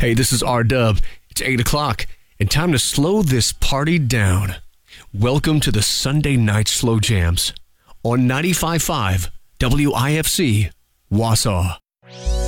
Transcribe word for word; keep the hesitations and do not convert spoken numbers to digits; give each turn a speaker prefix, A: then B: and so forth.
A: Hey, this is R-Dub. It's eight o'clock, and time to slow this party down. Welcome to the Sunday Night Slow Jams on ninety-five point five W I F C, Wausau.